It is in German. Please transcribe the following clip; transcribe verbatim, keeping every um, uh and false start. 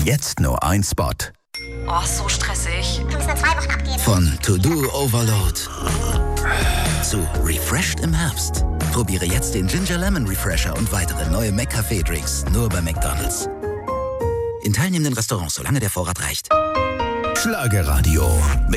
Jetzt nur ein Spot. Oh, so stressig. Wir müssen in zwei Wochen abgeben. Von To-Do Overload zu Refreshed im Herbst. Probiere jetzt den Ginger Lemon Refresher und weitere neue McCafé-Drinks nur bei McDonald's. In teilnehmenden Restaurants, solange der Vorrat reicht. Schlagerradio.